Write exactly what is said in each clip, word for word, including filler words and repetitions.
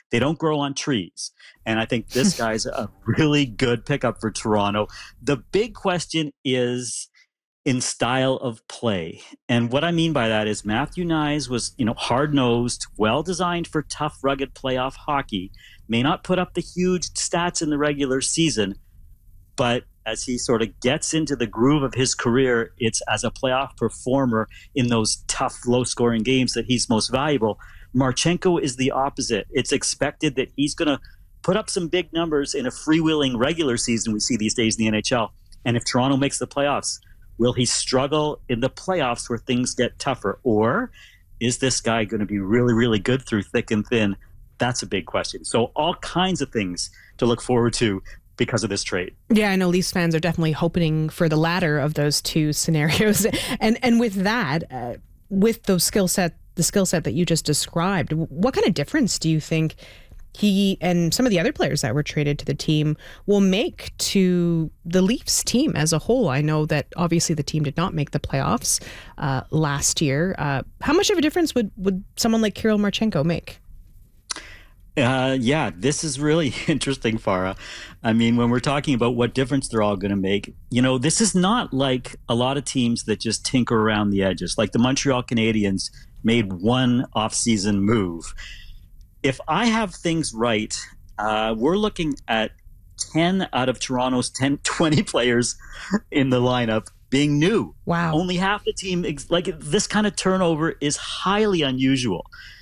They don't grow on trees. And I think this guy's a really good pickup for Toronto. The big question is in style of play. And what I mean by that is Matthew Knies was, you know, hard-nosed, well-designed for tough, rugged playoff hockey. May not put up the huge stats in the regular season, but as he sort of gets into the groove of his career, it's as a playoff performer in those tough, low-scoring games that he's most valuable. Marchenko is the opposite. It's expected that he's going to put up some big numbers in a freewheeling regular season we see these days in the N H L. And if Toronto makes the playoffs, will he struggle in the playoffs where things get tougher? Or is this guy going to be really, really good through thick and thin? That's a big question. So all kinds of things to look forward to because of this trade. Yeah, I know Leafs fans are definitely hoping for the latter of those two scenarios. And and with that, uh, with those skill set, the skill set that you just described, what kind of difference do you think he and some of the other players that were traded to the team will make to the Leafs team as a whole? I know that obviously the team did not make the playoffs uh, last year. Uh, how much of a difference would, would someone like Kirill Marchenko make? Uh, yeah, this is really interesting, Farah. I mean, when we're talking about what difference they're all going to make, you know, this is not like a lot of teams that just tinker around the edges. Like the Montreal Canadiens made one off-season move. If I have things right, uh, we're looking at ten out of Toronto's ten, twenty players in the lineup being new. Wow. Only half the team, like this kind of turnover is highly unusual.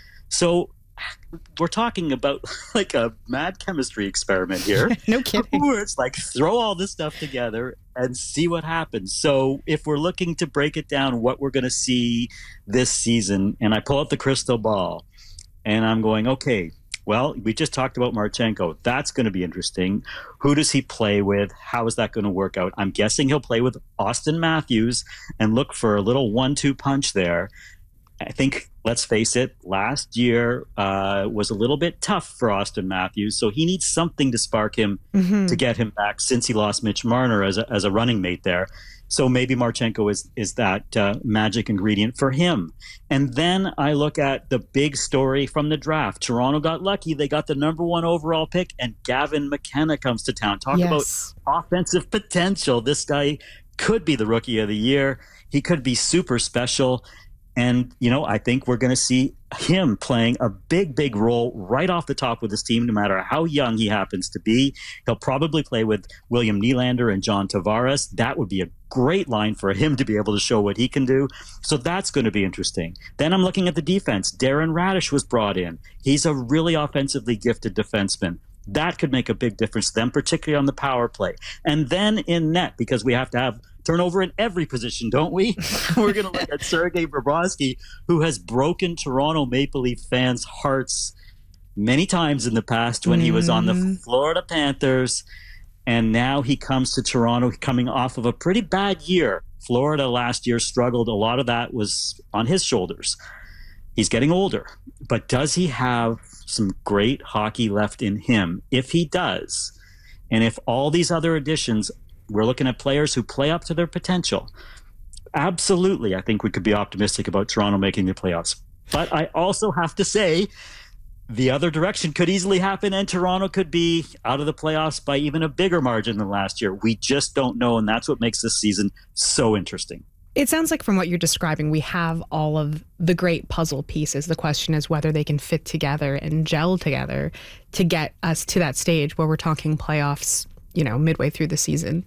So we're talking about like a mad chemistry experiment here. No kidding. Where it's like throw all this stuff together and see what happens. So if we're looking to break it down, what we're going to see this season, and I pull out the crystal ball and I'm going, okay, well, we just talked about Marchenko. That's going to be interesting. Who does he play with? How is that going to work out? I'm guessing he'll play with Auston Matthews and look for a little one two punch there. I think, let's face it, last year uh, was a little bit tough for Auston Matthews, so he needs something to spark him mm-hmm. to get him back since he lost Mitch Marner as a, as a running mate there. So maybe Marchenko is, is that uh, magic ingredient for him. And then I look at the big story from the draft. Toronto got lucky. They got the number one overall pick, and Gavin McKenna comes to town. Talk yes. about offensive potential. This guy could be the rookie of the year. He could be super special. And, you know, I think we're going to see him playing a big, big role right off the top with his team, no matter how young he happens to be. He'll probably play with William Nylander and John Tavares. That would be a great line for him to be able to show what he can do. So that's going to be interesting. Then I'm looking at the defense. Darren Radish was brought in. He's a really offensively gifted defenseman. That could make a big difference to them, particularly on the power play. And then in net, because we have to have turnover in every position, don't we? We're going to look at Sergei Bobrovsky, who has broken Toronto Maple Leaf fans' hearts many times in the past when mm. he was on the Florida Panthers. And now he comes to Toronto coming off of a pretty bad year. Florida last year struggled. A lot of that was on his shoulders. He's getting older. But does he have some great hockey left in him? If he does, and if all these other additions, we're looking at players who play up to their potential, absolutely, I think we could be optimistic about Toronto making the playoffs. But I also have to say, the other direction could easily happen, and Toronto could be out of the playoffs by even a bigger margin than last year. We just don't know, and that's what makes this season so interesting. It sounds like from what you're describing, we have all of the great puzzle pieces. The question is whether they can fit together and gel together to get us to that stage where we're talking playoffs, you know, midway through the season.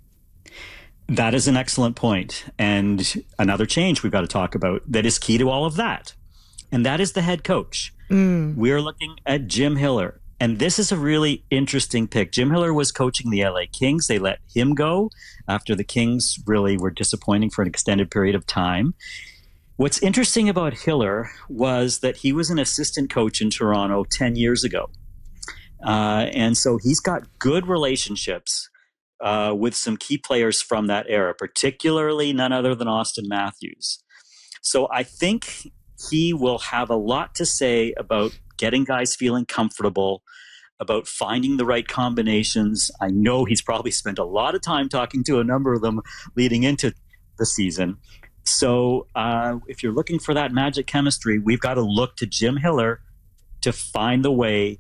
That is an excellent point. And another change we've got to talk about that is key to all of that. And that is the head coach. Mm. We're looking at Jim Hiller. And this is a really interesting pick. Jim Hiller was coaching the L A Kings. They let him go after the Kings really were disappointing for an extended period of time. What's interesting about Hiller was that he was an assistant coach in Toronto ten years ago. Uh, and so he's got good relationships uh, with some key players from that era, particularly none other than Auston Matthews. So I think he will have a lot to say about getting guys feeling comfortable, about finding the right combinations. I know he's probably spent a lot of time talking to a number of them leading into the season. So uh, if you're looking for that magic chemistry, we've got to look to Jim Hiller to find the way